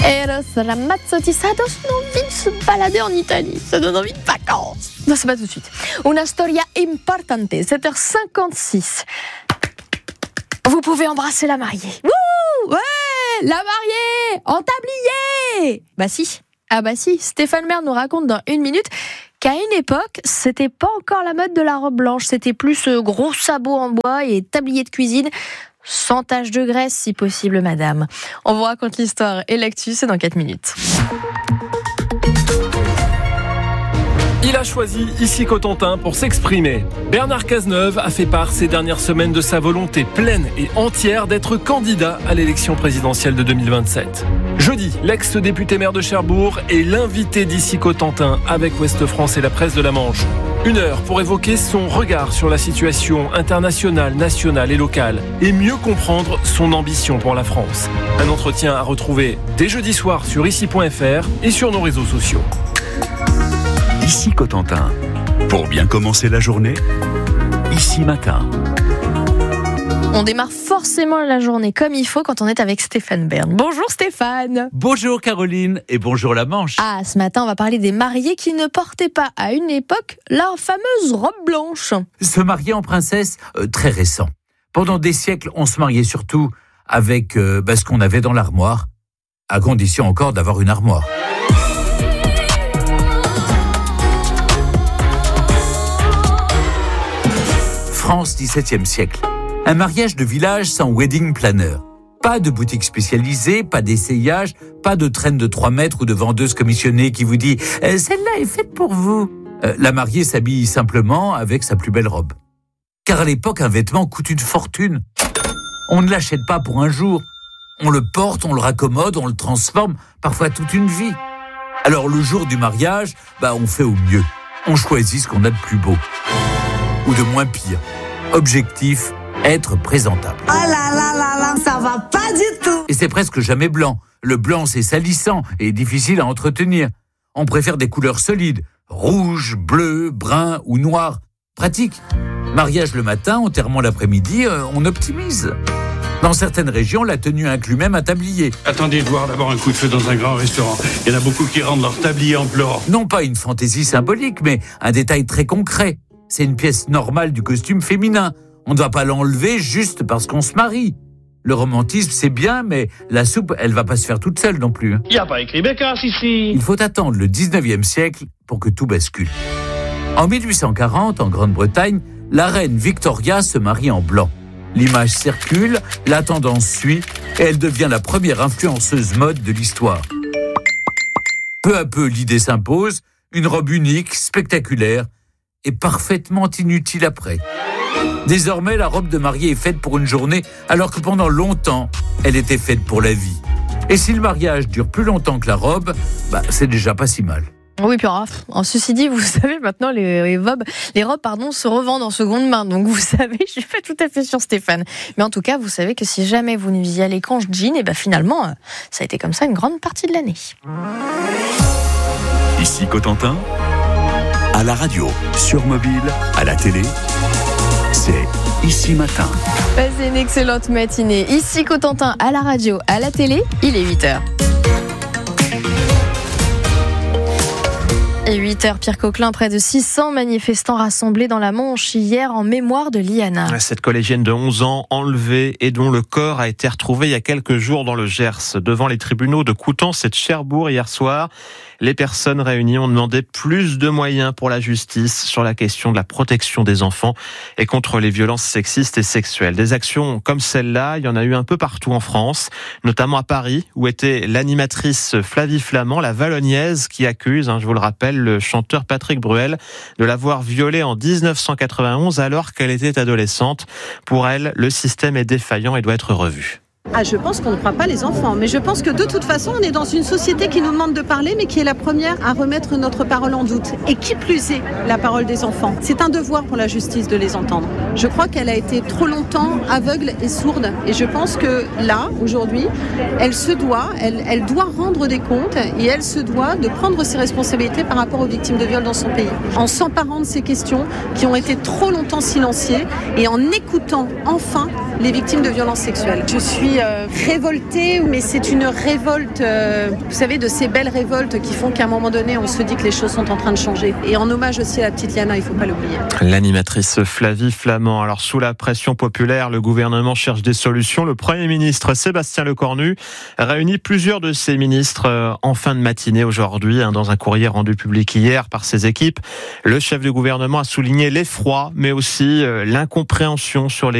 Eros Ramazzotti, ça donne envie de se balader en Italie, ça donne envie de vacances. Non, c'est pas tout de suite. Una storia importante, 7h56. Vous pouvez embrasser la mariée. Wouh, ouais, la mariée, en tablier. Bah si. Ah bah si, Stéphane Bern nous raconte dans 1 minute qu'à une époque, c'était pas encore la mode de la robe blanche, c'était plus gros sabots en bois et tablier de cuisine, sans tache de graisse si possible, madame. On vous raconte l'histoire et l'actu, c'est dans 4 minutes. Il a choisi Ici Cotentin pour s'exprimer. Bernard Cazeneuve a fait part ces dernières semaines de sa volonté pleine et entière d'être candidat à l'élection présidentielle de 2027. Jeudi, l'ex-député maire de Cherbourg est l'invité d'Ici Cotentin avec Ouest France et la presse de la Manche. 1 heure pour évoquer son regard sur la situation internationale, nationale et locale et mieux comprendre son ambition pour la France. Un entretien à retrouver dès jeudi soir sur ici.fr et sur nos réseaux sociaux. Ici Cotentin. Pour bien commencer la journée, Ici Matin. On démarre forcément la journée comme il faut quand on est avec Stéphane Bern. Bonjour Stéphane. Bonjour Caroline et bonjour la Manche. Ah, ce matin on va parler des mariés qui ne portaient pas à une époque la fameuse robe blanche. Se marier en princesse, très récent. Pendant des siècles, on se mariait surtout avec ce qu'on avait dans l'armoire, à condition encore d'avoir une armoire. France, XVIIe siècle. Un mariage de village sans wedding planner. Pas de boutique spécialisée, pas d'essayage, pas de traîne de 3 mètres ou de vendeuse commissionnée qui vous dit « celle-là est faite pour vous ». La mariée s'habille simplement avec sa plus belle robe. Car à l'époque, un vêtement coûte une fortune. On ne l'achète pas pour un jour. On le porte, on le raccommode, on le transforme, parfois toute une vie. Alors le jour du mariage, on fait au mieux. On choisit ce qu'on a de plus beau. Ou de moins pire. Objectif, être présentable. Oh là là là là, ça va pas du tout. Et c'est presque jamais blanc. Le blanc, c'est salissant et difficile à entretenir. On préfère des couleurs solides, rouge, bleu, brun ou noir. Pratique. Mariage le matin, enterrement l'après-midi, on optimise. Dans certaines régions, la tenue inclut même un tablier. Attendez de voir d'abord un coup de feu dans un grand restaurant. Il y en a beaucoup qui rendent leur tablier en pleurant. Non pas une fantaisie symbolique, mais un détail très concret. C'est une pièce normale du costume féminin. On ne va pas l'enlever juste parce qu'on se marie. Le romantisme, c'est bien, mais la soupe, elle va pas se faire toute seule non plus. Il n'y a pas écrit Bécasse ici. Il faut attendre le 19e siècle pour que tout bascule. En 1840, en Grande-Bretagne, la reine Victoria se marie en blanc. L'image circule, la tendance suit, et elle devient la première influenceuse mode de l'histoire. Peu à peu, l'idée s'impose, une robe unique, spectaculaire, et parfaitement inutile après. Désormais, la robe de mariée est faite pour une journée, alors que pendant longtemps, elle était faite pour la vie. Et si le mariage dure plus longtemps que la robe, c'est déjà pas si mal. Oui, puis ceci dit, vous savez, maintenant, les robes, se revendent en seconde main. Donc, vous savez, je suis pas tout à fait sûre, Stéphane. Mais en tout cas, vous savez que si jamais vous n'y allez qu'en jean, finalement, ça a été comme ça une grande partie de l'année. Ici Cotentin, à la radio, sur mobile, à la télé, c'est Ici Matin. Passez une excellente matinée. Ici Cotentin, à la radio, à la télé, il est 8h. Et 8h, Pierre Coquelin, près de 600 manifestants rassemblés dans la Manche hier en mémoire de Liana. Cette collégienne de 11 ans enlevée et dont le corps a été retrouvé il y a quelques jours dans le Gers, devant les tribunaux de Coutances et de Cherbourg hier soir. Les personnes réunies ont demandé plus de moyens pour la justice sur la question de la protection des enfants et contre les violences sexistes et sexuelles. Des actions comme celle-là, il y en a eu un peu partout en France, notamment à Paris, où était l'animatrice Flavie Flament, la Vallonniaise, qui accuse, je vous le rappelle, le chanteur Patrick Bruel de l'avoir violée en 1991 alors qu'elle était adolescente. Pour elle, le système est défaillant et doit être revu. Je pense qu'on ne croit pas les enfants, mais je pense que de toute façon, on est dans une société qui nous demande de parler, mais qui est la première à remettre notre parole en doute. Et qui plus est, la parole des enfants. C'est un devoir pour la justice de les entendre. Je crois qu'elle a été trop longtemps aveugle et sourde. Et je pense que là, aujourd'hui, elle doit rendre des comptes et elle se doit de prendre ses responsabilités par rapport aux victimes de viol dans son pays. En s'emparant de ces questions qui ont été trop longtemps silenciées et en écoutant enfin les victimes de violences sexuelles. Je suis révoltée, mais c'est une révolte, vous savez, de ces belles révoltes qui font qu'à un moment donné, on se dit que les choses sont en train de changer. Et en hommage aussi à la petite Liana, il ne faut pas l'oublier. L'animatrice Flavie Flament. Alors, sous la pression populaire, le gouvernement cherche des solutions. Le Premier ministre Sébastien Lecornu réunit plusieurs de ses ministres en fin de matinée aujourd'hui, dans un courrier rendu public hier par ses équipes. Le chef du gouvernement a souligné l'effroi, mais aussi l'incompréhension sur les